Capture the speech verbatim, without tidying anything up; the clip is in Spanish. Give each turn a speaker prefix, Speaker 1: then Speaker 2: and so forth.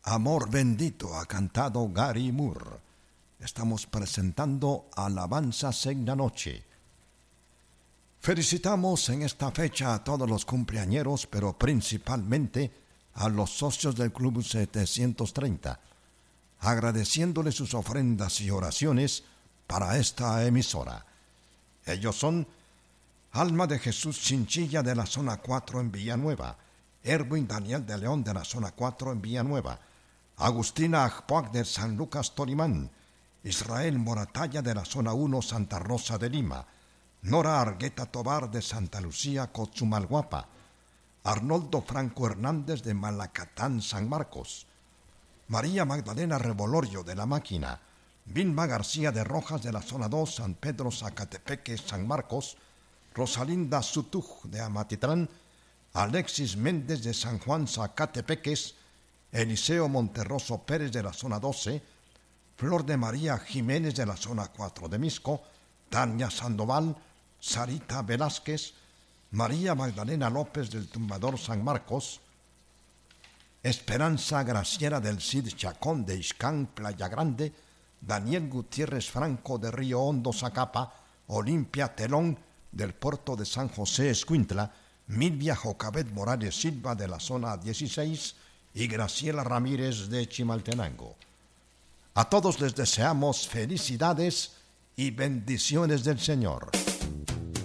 Speaker 1: Amor bendito ha cantado Gary Moore. Estamos presentando Alabanzas en la Noche. Felicitamos en esta fecha a todos los cumpleañeros, pero principalmente a los socios del Club setecientos treinta, agradeciéndoles sus ofrendas y oraciones para esta emisora. Ellos son Alma de Jesús Chinchilla de la zona cuatro en Villanueva, Erwin Daniel de León de la zona cuatro en Villanueva, Agustina Agpoac de San Lucas Tolimán, Israel Moratalla de la zona uno Santa Rosa de Lima, Nora Argueta Tobar de Santa Lucía Cochumalguapa, Arnoldo Franco Hernández de Malacatán San Marcos, María Magdalena Revolorio de La Máquina, Vilma García de Rojas de la zona dos San Pedro Zacatepeque San Marcos, Rosalinda Sutuj de Amatitlán, Alexis Méndez de San Juan Zacatepeques, Eliseo Monterroso Pérez de la zona doce, Flor de María Jiménez de la zona cuatro de Misco, Tania Sandoval, Sarita Velázquez, María Magdalena López del Tumbador San Marcos, Esperanza Graciera del Cid Chacón de Ixcán Playa Grande, Daniel Gutiérrez Franco de Río Hondo Zacapa, Olimpia Telón del puerto de San José Escuintla, Milvia Jocabet Morales Silva de la zona dieciséis y Graciela Ramírez de Chimaltenango. A todos les deseamos felicidades y bendiciones del Señor.